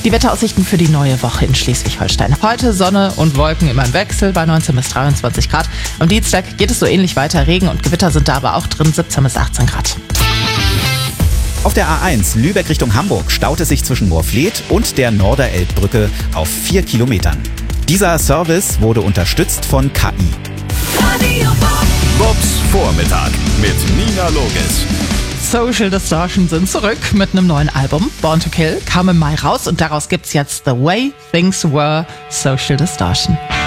Die Wetteraussichten für die neue Woche in Schleswig-Holstein. Heute Sonne und Wolken immer im Wechsel bei 19 bis 23 Grad. Am Dienstag geht es so ähnlich weiter. Regen und Gewitter sind da aber auch drin, 17 bis 18 Grad. Auf der A1 Lübeck Richtung Hamburg staut es sich zwischen Moorfleet und der Norderelbbrücke auf 4 Kilometern. Dieser Service wurde unterstützt von KI. Bobs Vormittag mit Nina Loges. Social Distortion sind zurück mit einem neuen Album. Born to Kill kam im Mai raus und daraus gibt's jetzt The Way Things Were, Social Distortion.